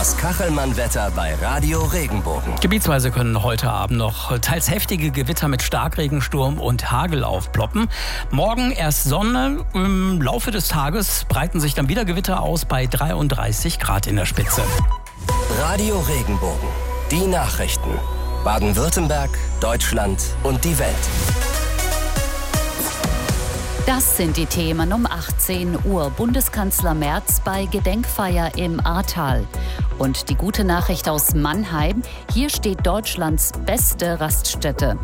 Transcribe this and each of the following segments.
Das Kachelmann-Wetter bei Radio Regenbogen. Gebietsweise können heute Abend noch teils heftige Gewitter mit Starkregen, Sturm und Hagel aufploppen. Morgen erst Sonne. Im Laufe des Tages breiten sich dann wieder Gewitter aus bei 33 Grad in der Spitze. Radio Regenbogen. Die Nachrichten. Baden-Württemberg, Deutschland und die Welt. Das sind die Themen um 18 Uhr. Bundeskanzler Merz bei Gedenkfeier im Ahrtal. Und die gute Nachricht aus Mannheim: Hier steht Deutschlands beste Raststätte.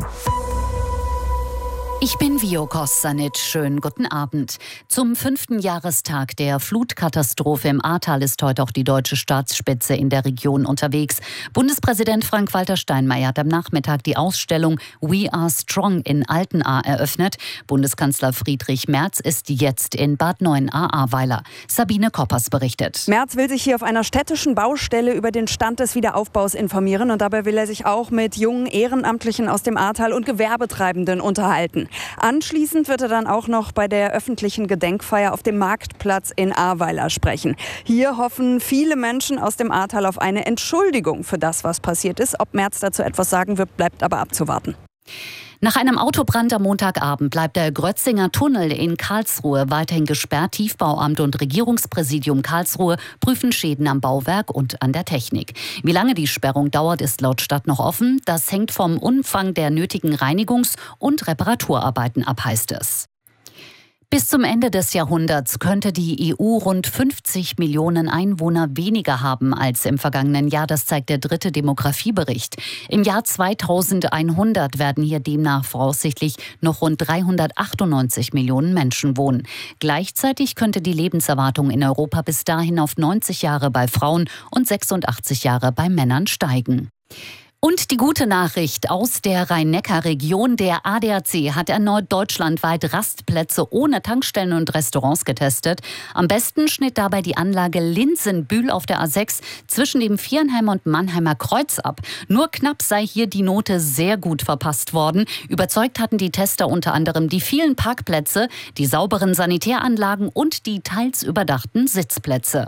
Ich bin Vio Kostanic. Schönen guten Abend. Zum 5. Jahrestag der Flutkatastrophe im Ahrtal ist heute auch die deutsche Staatsspitze in der Region unterwegs. Bundespräsident Frank-Walter Steinmeier hat am Nachmittag die Ausstellung We Are Strong in Altenahr eröffnet. Bundeskanzler Friedrich Merz ist jetzt in Bad Neuenahr-Ahrweiler. Sabine Koppers berichtet. Merz will sich hier auf einer städtischen Baustelle über den Stand des Wiederaufbaus informieren. Und dabei will er sich auch mit jungen Ehrenamtlichen aus dem Ahrtal und Gewerbetreibenden unterhalten. Anschließend wird er dann auch noch bei der öffentlichen Gedenkfeier auf dem Marktplatz in Ahrweiler sprechen. Hier hoffen viele Menschen aus dem Ahrtal auf eine Entschuldigung für das, was passiert ist. Ob Merz dazu etwas sagen wird, bleibt aber abzuwarten. Nach einem Autobrand am Montagabend bleibt der Grötzinger Tunnel in Karlsruhe weiterhin gesperrt. Tiefbauamt und Regierungspräsidium Karlsruhe prüfen Schäden am Bauwerk und an der Technik. Wie lange die Sperrung dauert, ist laut Stadt noch offen. Das hängt vom Umfang der nötigen Reinigungs- und Reparaturarbeiten ab, heißt es. Bis zum Ende des Jahrhunderts könnte die EU rund 50 Millionen Einwohner weniger haben als im vergangenen Jahr. Das zeigt der 3. Demografiebericht. Im Jahr 2100 werden hier demnach voraussichtlich noch rund 398 Millionen Menschen wohnen. Gleichzeitig könnte die Lebenserwartung in Europa bis dahin auf 90 Jahre bei Frauen und 86 Jahre bei Männern steigen. Und die gute Nachricht aus der Rhein-Neckar-Region: Der ADAC hat erneut deutschlandweit Rastplätze ohne Tankstellen und Restaurants getestet. Am besten schnitt dabei die Anlage Linsenbühl auf der A6 zwischen dem Viernheimer und Mannheimer Kreuz ab. Nur knapp sei hier die Note sehr gut verpasst worden. Überzeugt hatten die Tester unter anderem die vielen Parkplätze, die sauberen Sanitäranlagen und die teils überdachten Sitzplätze.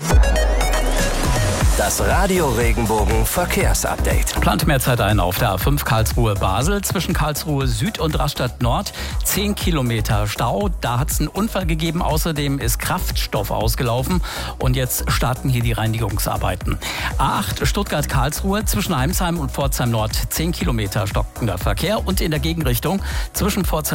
Das Radio Regenbogen Verkehrsupdate. Plant mehr Zeit ein auf der A5 Karlsruhe-Basel zwischen Karlsruhe Süd und Rastatt Nord. 10 Kilometer Stau. Da hat es einen Unfall gegeben. Außerdem ist Kraftstoff ausgelaufen. Und jetzt starten hier die Reinigungsarbeiten. A8 Stuttgart-Karlsruhe zwischen Heimsheim und Pforzheim Nord. 10 Kilometer stockender Verkehr. Und in der Gegenrichtung zwischen Pforzheim